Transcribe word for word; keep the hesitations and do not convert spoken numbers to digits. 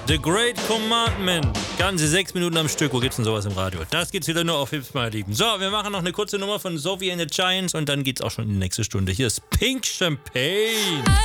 The Great Commandment. Ganze sechs Minuten am Stück. Wo gibt's denn sowas im Radio? Das gibt's wieder nur auf Hips, meine Lieben. So, wir machen noch eine kurze Nummer von Sophie and the Giants und dann geht's auch schon in die nächste Stunde. Hier ist Pink Champagne.